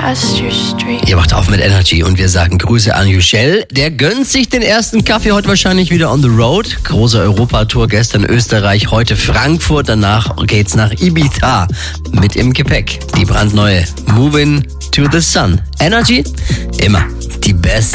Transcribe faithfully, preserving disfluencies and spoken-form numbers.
past your street. Ihr macht auf mit Energy und wir sagen Grüße an Yücel. Der gönnt sich den ersten Kaffee heute wahrscheinlich wieder on the road. Große Europatour, gestern Österreich, heute Frankfurt. Danach geht's nach Ibiza mit im Gepäck. Die brandneue Moving to the Sun. Energy, immer die Best.